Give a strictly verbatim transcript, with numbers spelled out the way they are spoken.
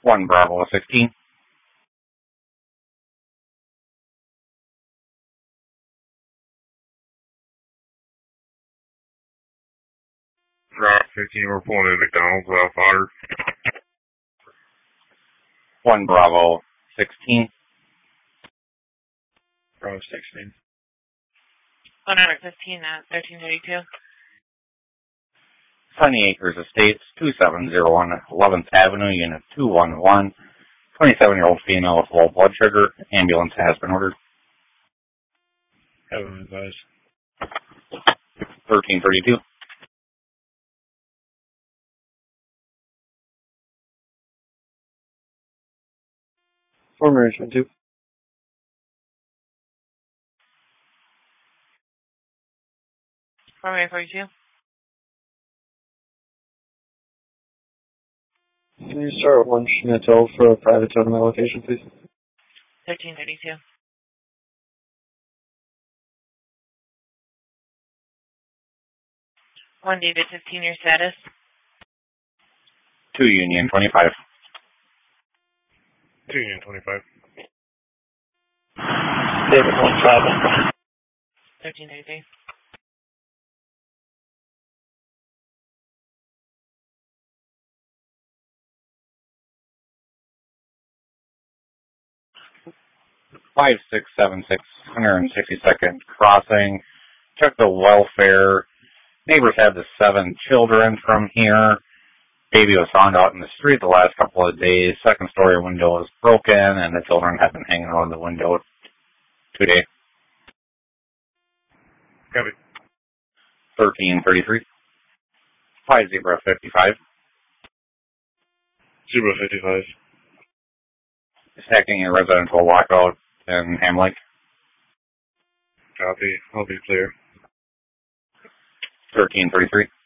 one Bravo sixteen. Drop fifteen, we're pulling in McDonald's, uh, fire. one Bravo sixteen. Bravo sixteen. one hundred fifteen at thirteen thirty-two. Sunny Acres Estates, two seven zero one eleventh Avenue, Unit two one one. twenty-seven-year-old female with low blood sugar. Ambulance has been ordered. Have them advised. thirteen thirty-two. Form arrangement two. Formary forty-two. Can you start with one Schmittel for a private totem allocation, please? thirteen thirty-two. one David fifteen, your status. two Union twenty-five. two Union twenty-five. David one five. thirteen thirty-three. five six seven six, one hundred sixty-second crossing. Check the welfare. Neighbors had the seven children from here. Baby was found out in the street the last couple of days. Second story window was broken, and the children have been hanging around the window today. Copy. thirteen thirty-three. five zero five five. zero fifty-five. Attacking a residential walkout in Ham Lake. Copy. I'll be clear. thirteen thirty-three.